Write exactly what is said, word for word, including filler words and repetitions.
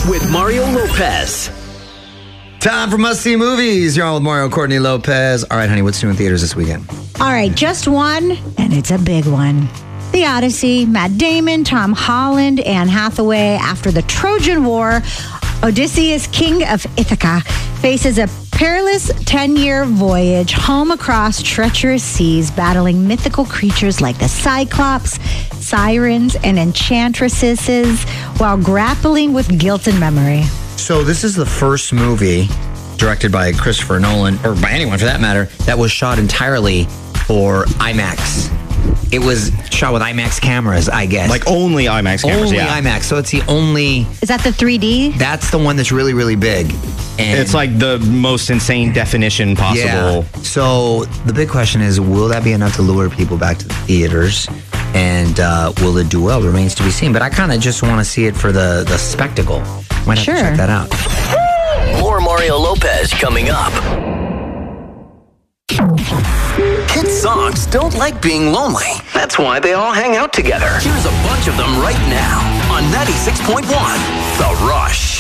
with Mario Lopez. Time for must-see movies. You're on with Mario Courtney Lopez. All right, honey, what's new in theaters this weekend? All right, just one, and it's a big one. The Odyssey, Matt Damon, Tom Holland, Anne Hathaway. After the Trojan War, Odysseus, king of Ithaca, faces a perilous ten-year voyage home across treacherous seas, battling mythical creatures like the Cyclops, sirens, and enchantresses, while grappling with guilt and memory. So this is the first movie directed by Christopher Nolan, or by anyone for that matter, that was shot entirely for IMAX. It was shot with IMAX cameras, I guess. Like only IMAX cameras, only yeah. IMAX. So it's the only... Is that the three D? That's the one that's really, really big. And It's like the most insane definition possible. Yeah. So the big question is, will that be enough to lure people back to the theaters? And uh, will it do well? Remains to be seen. But I kind of just want to see it for the, the spectacle. Might have Sure. to check that out. More Mario Lopez coming up. Kids' songs don't like being lonely. That's why they all hang out together. Here's a bunch of them right now on ninety-six point one The Rush.